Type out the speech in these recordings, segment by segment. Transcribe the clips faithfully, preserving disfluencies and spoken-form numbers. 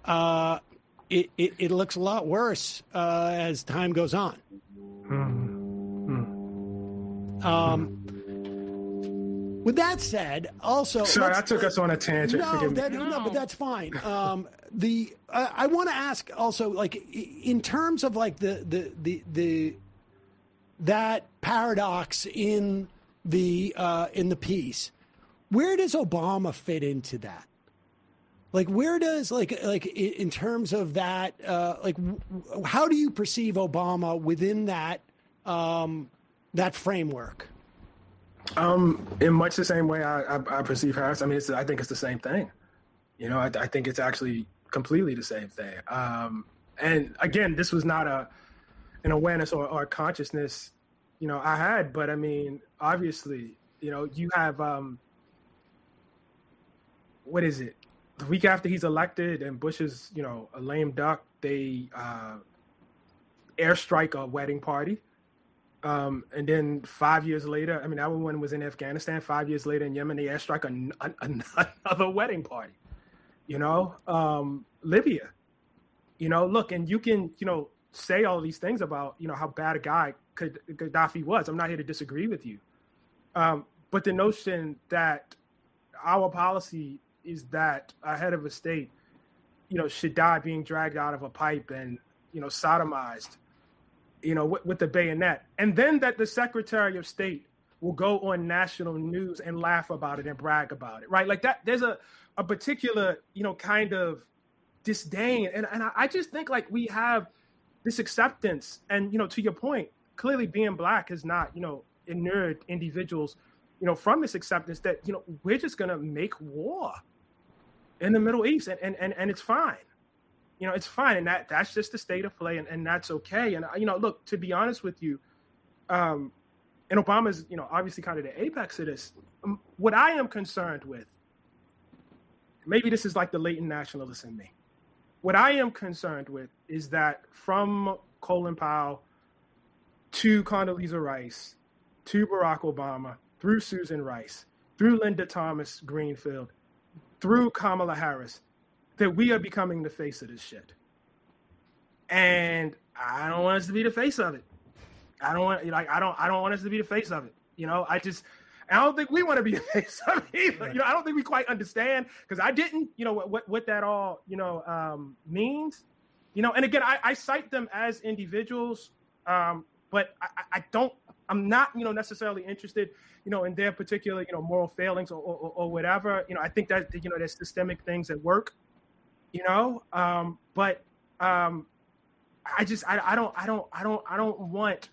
uh, it, it, it looks a lot worse uh, as time goes on. Mm-hmm. Um, with that said, also, sorry, I took us on a tangent. No, that, no, but that's fine. Um, the uh, I want to ask also, like, in terms of like the the the the that paradox in the uh, in the piece, where does Obama fit into that? Like, where does like like in terms of that, uh, like, w- how do you perceive Obama within that um, that framework? Um, in much the same way I, I, I perceive Harris. I mean, it's, I think it's the same thing. You know, I, I think it's actually completely the same thing. Um, and again, this was not a an awareness or, or consciousness, you know, I had. But I mean, obviously, you know, you have um, what is it? The week after he's elected, and Bush is, you know, a lame duck. They uh, airstrike a wedding party. Um, and then five years later, I mean, that one was in Afghanistan. Five years later in Yemen, they airstrike a, a, another wedding party. You know, um, Libya. You know, look, and you can, you know, say all these things about, you know, how bad a guy Gaddafi was. I'm not here to disagree with you. Um, but the notion that our policy is that a head of a state, you know, should die being dragged out of a pipe and, you know, sodomized, you know, with, with the bayonet. And then that the Secretary of State will go on national news and laugh about it and brag about it, right? Like that, there's a, a particular, you know, kind of disdain. And, and I, I just think like we have this acceptance. And, you know, to your point, clearly being Black is not, you know, inured individuals, you know, from this acceptance that, you know, we're just going to make war in the Middle East and, and, and, and it's fine. You know, it's fine. And that that's just the state of play and, and that's okay. And, you know, look, to be honest with you, um, and Obama's, you know, obviously kind of the apex of this. Um, what I am concerned with, maybe this is like the latent nationalist in me. What I am concerned with is that from Colin Powell to Condoleezza Rice, to Barack Obama, through Susan Rice, through Linda Thomas Greenfield, through Kamala Harris, that we are becoming the face of this shit. And I don't want us to be the face of it. I don't want like I don't I don't want us to be the face of it. You know, I just I don't think we want to be the face of it either. You know, I don't think we quite understand because I didn't, you know, what, what what that all, you know, um, means. You know, and again, I, I cite them as individuals, um, but I, I don't I'm not, you know, necessarily interested, you know, in their particular, you know, moral failings or, or, or whatever. You know, I think that, you know, there's systemic things at work. You know, um, but um, I just I, I don't I don't I don't I don't want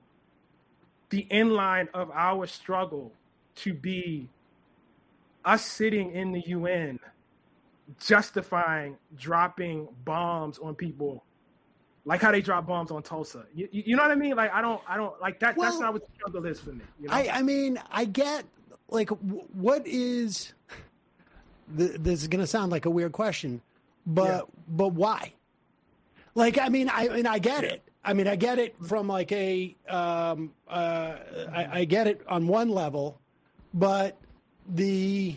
the inline of our struggle to be us sitting in the U N justifying dropping bombs on people, like how they drop bombs on Tulsa. You, you know what I mean? Like I don't I don't like that. Well, that's not what the struggle is for me. You know? I I mean I get like w- what is the, this is going to sound like a weird question. But yeah. but why? Like I mean I, I mean I get it. I mean I get it from like a um, uh, I, I get it on one level, but the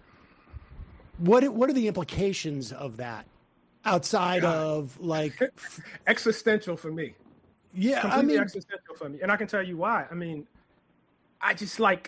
what what are the implications of that outside God. of like existential for me? Yeah, completely I mean existential for me, and I can tell you why. I mean, I just like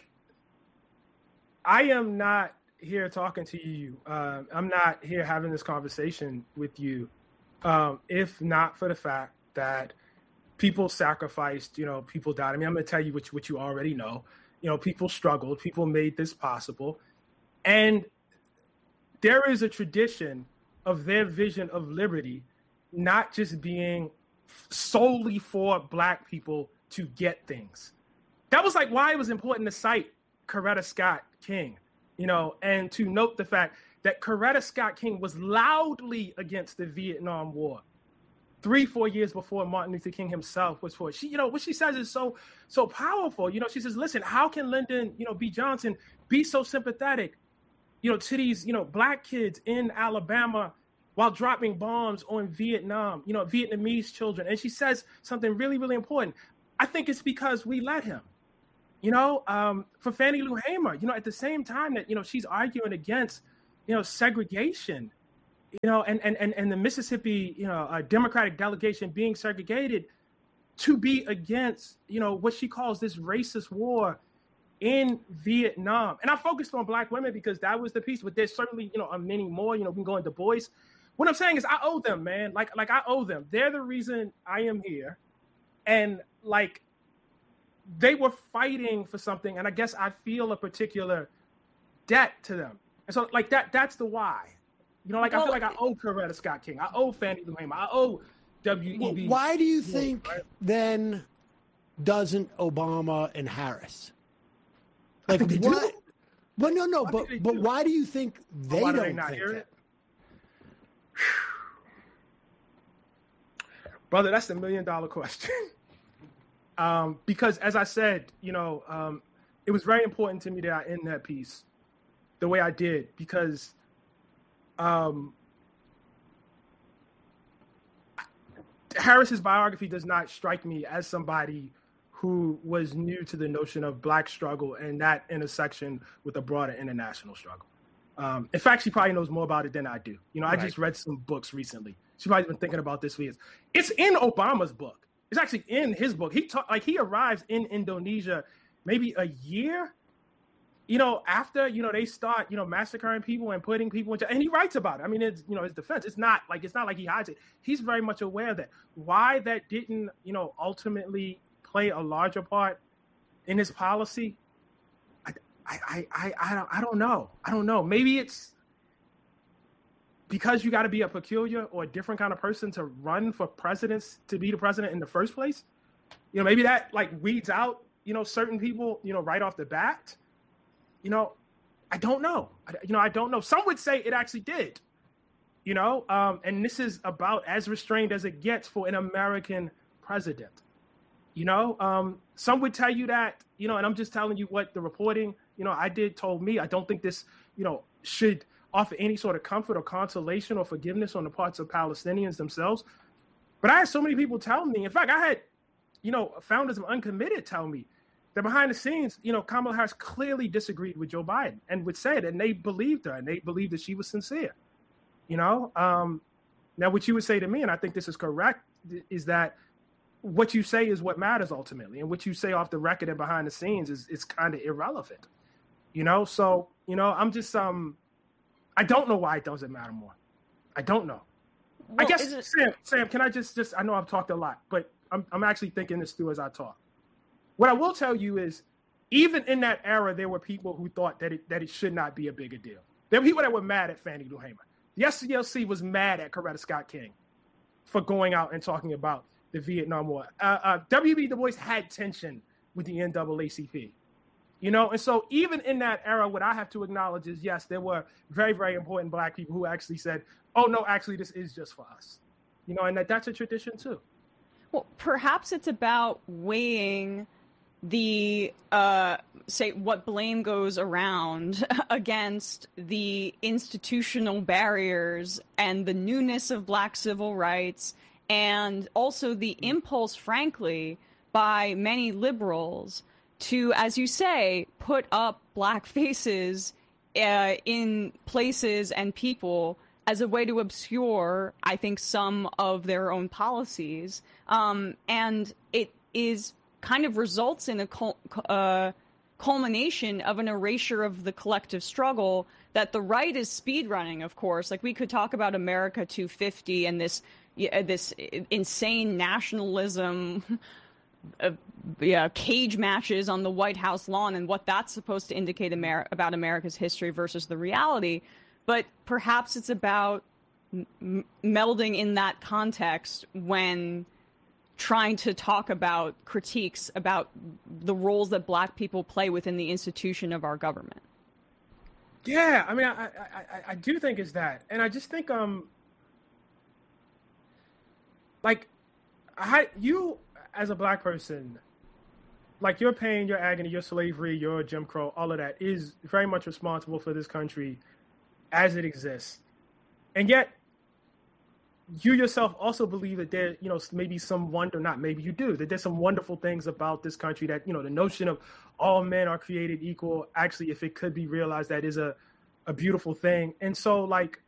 I am not here talking to you. Uh, I'm not here having this conversation with you um, if not for the fact that people sacrificed, you know, people died. I mean, I'm going to tell you what, what you already know. You know, people struggled. People made this possible. And there is a tradition of their vision of liberty not just being solely for Black people to get things. That was like why it was important to cite Coretta Scott King. You know, and to note the fact that Coretta Scott King was loudly against the Vietnam War three, four years before Martin Luther King himself was for it. She, you know, what she says is so, so powerful. You know, she says, listen, how can Lyndon, you know, B. Johnson be so sympathetic, you know, to these, you know, Black kids in Alabama while dropping bombs on Vietnam, you know, Vietnamese children. And she says something really, really important. I think it's because we let him. You know, um, for Fannie Lou Hamer, you know, at the same time that, you know, she's arguing against, you know, segregation, you know, and and and, and the Mississippi, you know, uh, Democratic delegation being segregated to be against, you know, what she calls this racist war in Vietnam. And I focused on Black women because that was the piece, but there's certainly, you know, many more, you know, we can go into boys. What I'm saying is I owe them, man. Like, like I owe them. They're the reason I am here. And like, they were fighting for something. And I guess I feel a particular debt to them. And so like that, that's the why. You know, like well, I feel like I owe Coretta Scott King. I owe Fannie Lou Hamer. I owe W E B. Well, why do you think right? then doesn't Obama and Harris? Like what? Do. Well, no, no, why but but do? why do you think they why don't do they not think hear that? It? Brother, that's the million dollar question. um, because as I said, you know, um, it was very important to me that I end that piece the way I did because um, Harris's biography does not strike me as somebody who was new to the notion of Black struggle and that intersection with a broader international struggle. Um, in fact, she probably knows more about it than I do. You know, I right. just read some books recently. She's probably been thinking about this for years. It's in Obama's book. It's actually in his book. He ta- like he arrives in Indonesia maybe a year, you know, after, you know, they start, you know, massacring people and putting people in jail. And he writes about it. I mean, it's, you know, his defense. It's not like, it's not like he hides it. He's very much aware of that. Why that didn't, you know, ultimately play a larger part in his policy, I, I, I, I, don't, I don't know. I don't know. Maybe it's because you got to be a peculiar or a different kind of person to run for presidents, to be the president in the first place. You know, maybe that like weeds out, you know, certain people, you know, right off the bat. You know, I don't know. I, you know, I don't know. Some would say it actually did, you know, um, and this is about as restrained as it gets for an American president. You know, um, some would tell you that, you know, and I'm just telling you what the reporting, you know, I did told me. I don't think this, you know, should offer any sort of comfort or consolation or forgiveness on the parts of Palestinians themselves. But I had so many people tell me, in fact, I had, you know, founders of Uncommitted tell me that behind the scenes, you know, Kamala Harris clearly disagreed with Joe Biden and would say it, and they believed her and they believed that she was sincere. You know, um, now what you would say to me, and I think this is correct, is that what you say is what matters ultimately, and what you say off the record and behind the scenes is is kind of irrelevant, you know. So, you know, I'm just um, I don't know why it doesn't matter more. I don't know. Well, I guess it... Sam, Sam, can I just just I know I've talked a lot, but I'm I'm actually thinking this through as I talk. What I will tell you is, even in that era, there were people who thought that it that it should not be a bigger deal. There were people that were mad at Fannie Lou Hamer. The S C L C was mad at Coretta Scott King for going out and talking about the Vietnam War. Uh, uh, W B. Du Bois had tension with the N double A C P, you know? And so even in that era, what I have to acknowledge is, yes, there were very, very important Black people who actually said, oh, no, actually, this is just for us, you know, and that, that's a tradition, too. Well, perhaps it's about weighing the, uh, say, what blame goes around against the institutional barriers and the newness of Black civil rights, and also the impulse, frankly, by many liberals to, as you say, put up Black faces uh, in places and people as a way to obscure, I think, some of their own policies. Um, and it is kind of results in a cul- uh, culmination of an erasure of the collective struggle that the right is speedrunning, of course. Like, we could talk about America two fifty and this Yeah, this insane nationalism, uh, yeah, cage matches on the White House lawn and what that's supposed to indicate Amer- about America's history versus the reality. But perhaps it's about m- melding in that context when trying to talk about critiques about the roles that Black people play within the institution of our government. Yeah, I mean, I, I, I, I do think it's that. And I just think, um, like, I, you as a Black person, like, your pain, your agony, your slavery, your Jim Crow, all of that is very much responsible for this country as it exists. And yet, you yourself also believe that there, you know, maybe some wonder, not maybe you do, that there's some wonderful things about this country that, you know, the notion of all men are created equal, actually, if it could be realized, that is a, a beautiful thing. And so, like,